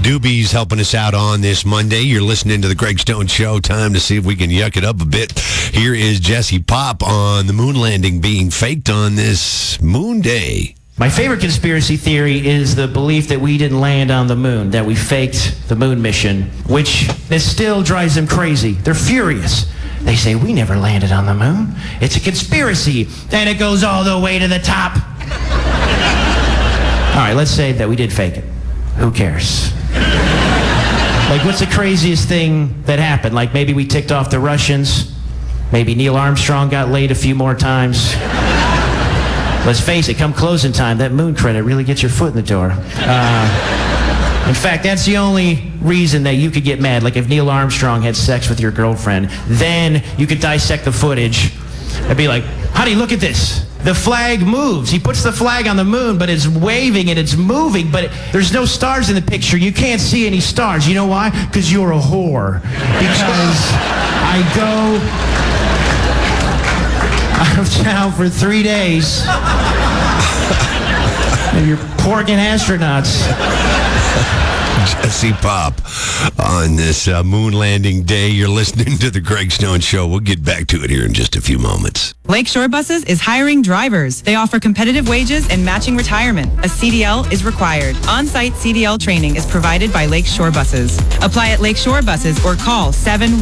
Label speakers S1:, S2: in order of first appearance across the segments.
S1: Doobies helping us out on this Monday. You're listening to the Greg Stone Show. Time to see if we can yuck it up a bit. Here is Jesse Pop on the moon landing being faked on this moon day.
S2: My favorite conspiracy theory is the belief that we didn't land on the moon, that we faked the moon mission, which it still drives them crazy. They're furious. They say, we never landed on the moon. It's a conspiracy. And it goes all the way to the top. All right, let's say that we did fake it. Who cares? Like, what's the craziest thing that happened? Like, maybe we ticked off the Russians. Maybe Neil Armstrong got laid a few more times. Let's face it, come closing time, that moon credit really gets your foot in the door. In fact, that's the only reason that you could get mad. Like if Neil Armstrong had sex with your girlfriend, then you could dissect the footage and be like, honey, look at this. The flag moves. He puts the flag on the moon, but it's waving and it's moving, but there's no stars in the picture. You can't see any stars. You know why? Because you're a whore. Because I go out of town for 3 days. And you're porking astronauts.
S1: Jesse Pop on this moon landing day. You're listening to the Greg Stone Show. We'll get back to it here in just a few moments.
S3: Lakeshore Buses is hiring drivers. They offer competitive wages and matching retirement. A CDL is required. On-site CDL training is provided by Lakeshore Buses. Apply at Lakeshore Buses or call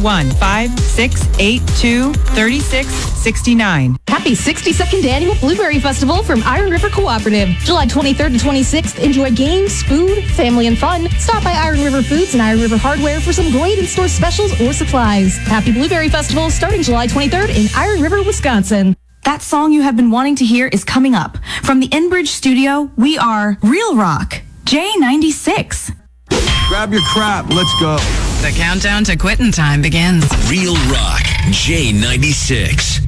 S3: 715-682-3669.
S4: Happy 62nd Annual Blueberry Festival from Iron River Cooperative. July 23rd to 26th. Enjoy games, food, family, and fun. Stop by Iron River Foods and Iron River Hardware for some great in-store specials or supplies. Happy Blueberry Festival starting July 23rd in Iron River, Wisconsin.
S5: That song you have been wanting to hear is coming up. From the Enbridge studio, we are Real Rock, J96.
S6: Grab your crap, let's go.
S7: The countdown to quitting time begins.
S8: Real Rock, J96.